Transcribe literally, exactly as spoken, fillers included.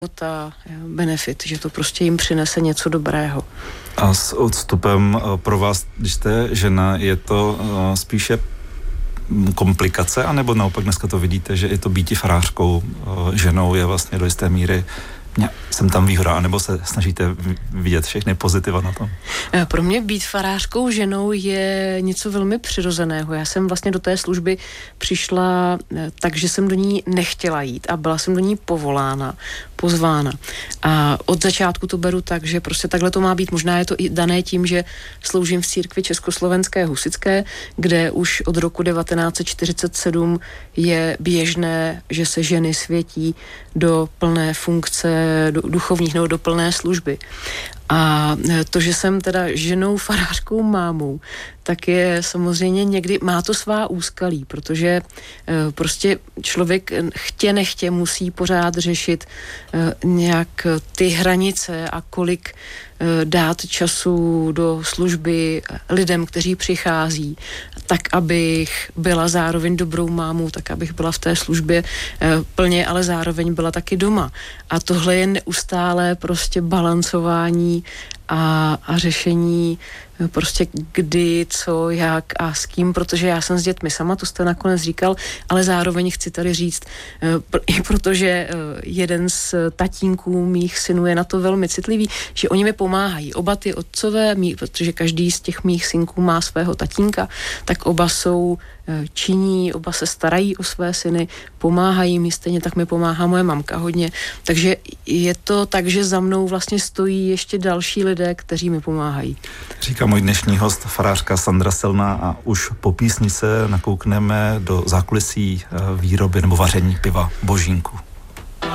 ta benefit, že to prostě jim přinese něco dobrého. A s odstupem pro vás, když jste žena, je to spíše komplikace, anebo naopak dneska to vidíte, že i to býti farářkou ženou je vlastně do jisté míry jsem tam výhoda, anebo se snažíte vidět všechny pozitiva na tom? Pro mě být farářkou ženou je něco velmi přirozeného. Já jsem vlastně do té služby přišla tak, že jsem do ní nechtěla jít a byla jsem do ní povolána, pozvána. A od začátku to beru tak, že prostě takhle to má být. Možná je to i dané tím, že sloužím v církvi československé husitské, kde už od roku devatenáct set čtyřicet sedm je běžné, že se ženy světí do plné funkce, do duchovních nebo do plné služby. A to, že jsem teda ženou, farářkou, mámou, tak je samozřejmě někdy, má to svá úskalí, protože e, prostě člověk chtě nechtě musí pořád řešit e, nějak ty hranice a kolik e, dát času do služby lidem, kteří přichází, tak abych byla zároveň dobrou mámou, tak abych byla v té službě e, plně, ale zároveň byla taky doma. A tohle je neustálé prostě balancování a, a řešení prostě kdy, co, jak a s kým, protože já jsem s dětmi sama, to jste nakonec říkal, ale zároveň chci tady říct, i protože jeden z tatínků mých synů je na to velmi citlivý, že oni mi pomáhají. Oba ty otcové, protože každý z těch mých synků má svého tatínka, tak oba jsou činí, oba se starají o své syny, pomáhají mi, stejně tak mi pomáhá moje mamka hodně. Takže je to tak, že za mnou vlastně stojí ještě další lidé, kteří mi pomáhají. Říká můj dnešní host, farářka Sandra Selná, a už po písni se nakoukneme do zákulisí výroby nebo vaření piva Božínku.